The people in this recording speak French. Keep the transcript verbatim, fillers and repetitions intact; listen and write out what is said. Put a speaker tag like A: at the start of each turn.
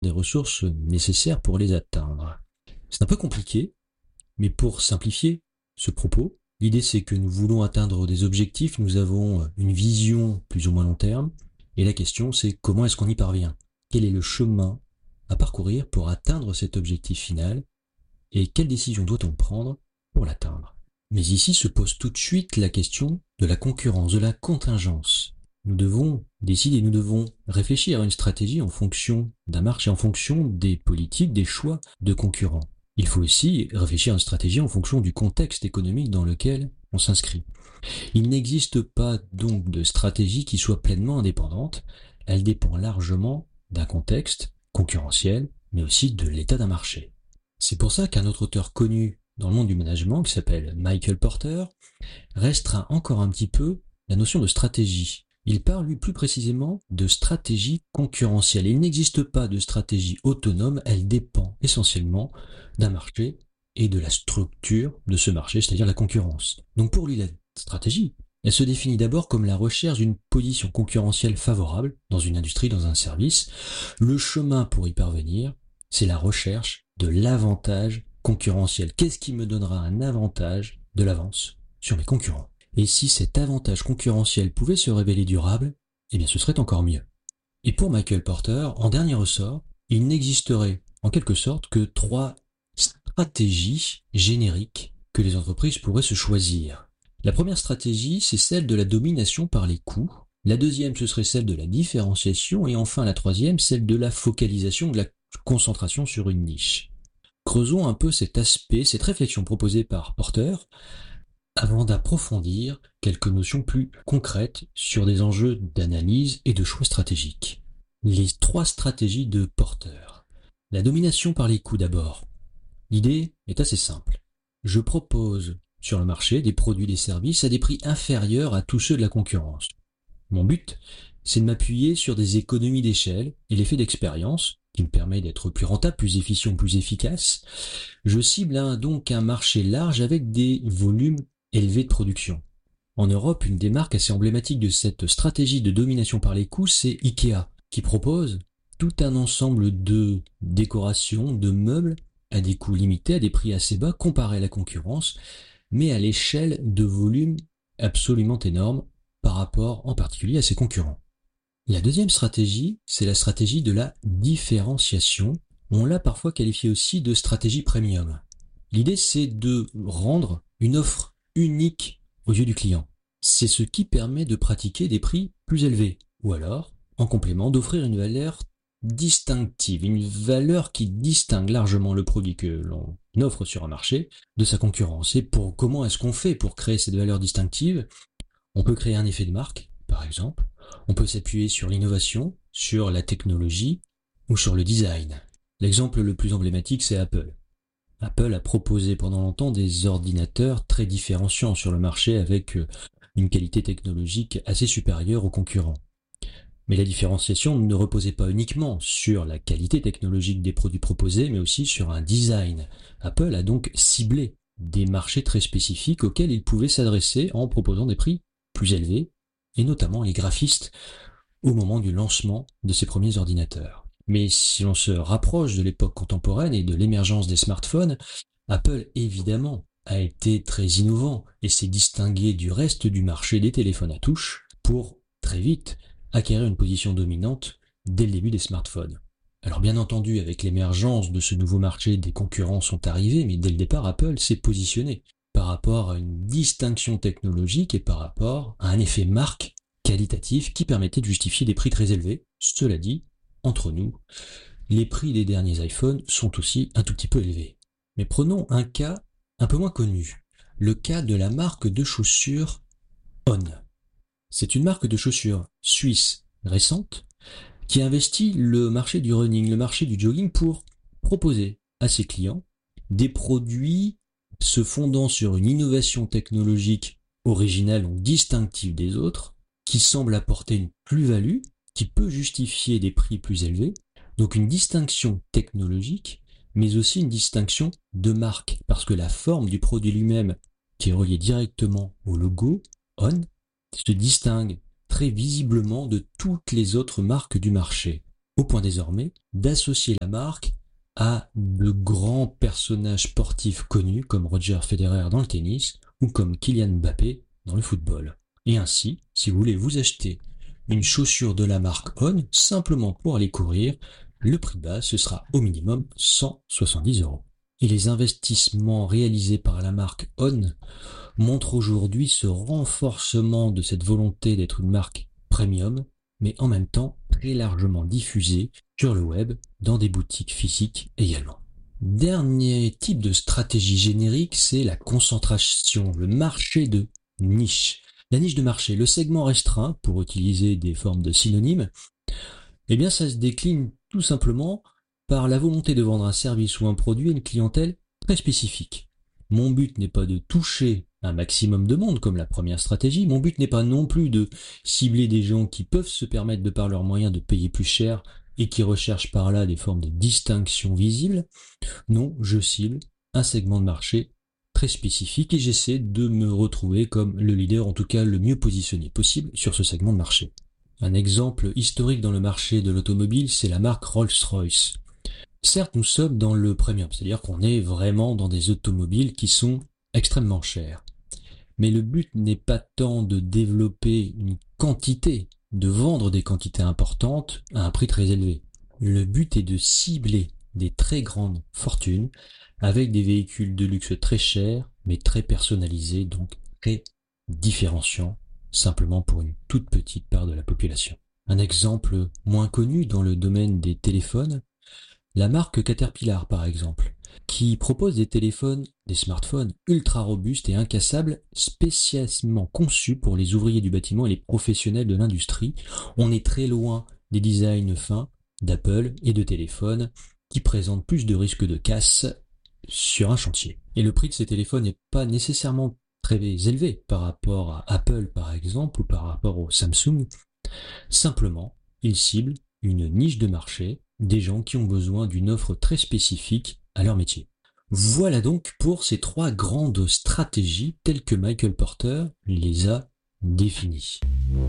A: des ressources nécessaires pour les atteindre. C'est un peu compliqué, mais pour simplifier ce propos, l'idée c'est que nous voulons atteindre des objectifs, nous avons une vision plus ou moins long terme, et la question c'est comment est-ce qu'on y parvient? Quel est le chemin à parcourir pour atteindre cet objectif final, et quelles décisions doit-on prendre pour l'atteindre? Mais ici se pose tout de suite la question de la concurrence, de la contingence. Nous devons décider, nous devons réfléchir à une stratégie en fonction d'un marché, en fonction des politiques, des choix de concurrents. Il faut aussi réfléchir à une stratégie en fonction du contexte économique dans lequel on s'inscrit. Il n'existe pas donc de stratégie qui soit pleinement indépendante, elle dépend largement d'un contexte concurrentiel, mais aussi de l'état d'un marché. C'est pour ça qu'un autre auteur connu dans le monde du management, qui s'appelle Michael Porter, restreint encore un petit peu la notion de stratégie. Il parle, lui, plus précisément de stratégie concurrentielle. Il n'existe pas de stratégie autonome, elle dépend essentiellement d'un marché et de la structure de ce marché, c'est-à-dire la concurrence. Donc pour lui, la stratégie, elle se définit d'abord comme la recherche d'une position concurrentielle favorable dans une industrie, dans un service. Le chemin pour y parvenir, c'est la recherche de l'avantage concurrentiel. Qu'est-ce qui me donnera un avantage de l'avance sur mes concurrents? Et si cet avantage concurrentiel pouvait se révéler durable, eh bien ce serait encore mieux. Et pour Michael Porter, en dernier ressort, il n'existerait en quelque sorte que trois stratégies génériques que les entreprises pourraient se choisir. La première stratégie, c'est celle de la domination par les coûts. La deuxième, ce serait celle de la différenciation. Et enfin, la troisième, celle de la focalisation, de la concentration sur une niche. Creusons un peu cet aspect, cette réflexion proposée par Porter, avant d'approfondir quelques notions plus concrètes sur des enjeux d'analyse et de choix stratégiques. Les trois stratégies de Porter. La domination par les coûts d'abord. L'idée est assez simple. Je propose sur le marché des produits et des services à des prix inférieurs à tous ceux de la concurrence. Mon but, c'est de m'appuyer sur des économies d'échelle et l'effet d'expérience qui me permet d'être plus rentable, plus efficient, plus efficace. Je cible hein, donc un marché large avec des volumes élevés de production. En Europe, une des marques assez emblématiques de cette stratégie de domination par les coûts, c'est Ikea, qui propose tout un ensemble de décorations, de meubles à des coûts limités, à des prix assez bas comparés à la concurrence, mais à l'échelle de volumes absolument énormes par rapport en particulier à ses concurrents. La deuxième stratégie, c'est la stratégie de la différenciation. On l'a parfois qualifiée aussi de stratégie premium. L'idée, c'est de rendre une offre unique aux yeux du client. C'est ce qui permet de pratiquer des prix plus élevés, ou alors, en complément, d'offrir une valeur distinctive, une valeur qui distingue largement le produit que l'on offre sur un marché de sa concurrence. Et pour comment est-ce qu'on fait pour créer cette valeur distinctive? On peut créer un effet de marque, par exemple. On peut s'appuyer sur l'innovation, sur la technologie ou sur le design. L'exemple le plus emblématique, c'est Apple. Apple a proposé pendant longtemps des ordinateurs très différenciants sur le marché avec une qualité technologique assez supérieure aux concurrents. Mais la différenciation ne reposait pas uniquement sur la qualité technologique des produits proposés, mais aussi sur un design. Apple a donc ciblé des marchés très spécifiques auxquels il pouvait s'adresser en proposant des prix plus élevés, et notamment les graphistes au moment du lancement de ses premiers ordinateurs. Mais si l'on se rapproche de l'époque contemporaine et de l'émergence des smartphones, Apple évidemment a été très innovant et s'est distingué du reste du marché des téléphones à touche pour très vite acquérir une position dominante dès le début des smartphones. Alors bien entendu, avec l'émergence de ce nouveau marché, des concurrents sont arrivés, mais dès le départ, Apple s'est positionné par rapport à une distinction technologique et par rapport à un effet marque qualitatif qui permettait de justifier des prix très élevés. Cela dit, entre nous, les prix des derniers iPhones sont aussi un tout petit peu élevés. Mais prenons un cas un peu moins connu, le cas de la marque de chaussures On. C'est une marque de chaussures suisse récente qui investit le marché du running, le marché du jogging pour proposer à ses clients des produits se fondant sur une innovation technologique originale ou distinctive des autres, qui semble apporter une plus-value, qui peut justifier des prix plus élevés, donc une distinction technologique, mais aussi une distinction de marque, parce que la forme du produit lui-même, qui est reliée directement au logo On, se distingue très visiblement de toutes les autres marques du marché. au point désormais d'associer la marque à de grands personnages sportifs connus comme Roger Federer dans le tennis ou comme Kylian Mbappé dans le football. Et ainsi, si vous voulez vous acheter une chaussure de la marque On simplement pour aller courir, le prix bas ce sera au minimum cent soixante-dix euros. Et les investissements réalisés par la marque On montrent aujourd'hui ce renforcement de cette volonté d'être une marque premium, mais en même temps très largement diffusée sur le web, dans des boutiques physiques également. Dernier type de stratégie générique, c'est la concentration, le marché de niche. La niche de marché, le segment restreint, pour utiliser des formes de synonymes, eh bien ça se décline tout simplement par la volonté de vendre un service ou un produit à une clientèle très spécifique. Mon but n'est pas de toucher un maximum de monde comme la première stratégie, mon but n'est pas non plus de cibler des gens qui peuvent se permettre de par leurs moyens de payer plus cher et qui recherchent par là des formes de distinction visible. Non, je cible un segment de marché très spécifique et j'essaie de me retrouver comme le leader, en tout cas le mieux positionné possible sur ce segment de marché. Un exemple historique dans le marché de l'automobile, c'est la marque Rolls-Royce. Certes, nous sommes dans le premium, c'est-à-dire qu'on est vraiment dans des automobiles qui sont extrêmement chères. Mais le but n'est pas tant de développer une quantité, de vendre des quantités importantes à un prix très élevé. Le but est de cibler des très grandes fortunes avec des véhicules de luxe très chers, mais très personnalisés, donc très différenciants, simplement pour une toute petite part de la population. Un exemple moins connu dans le domaine des téléphones, la marque Caterpillar par exemple, qui propose des téléphones, des smartphones ultra robustes et incassables, spécialement conçus pour les ouvriers du bâtiment et les professionnels de l'industrie. On est très loin des designs fins d'Apple et de téléphones qui présentent plus de risques de casse sur un chantier. Et le prix de ces téléphones n'est pas nécessairement très élevé par rapport à Apple par exemple ou par rapport au Samsung. Simplement, ils ciblent une niche de marché, des gens qui ont besoin d'une offre très spécifique à leur métier. Voilà donc pour ces trois grandes stratégies telles que Michael Porter les a définies.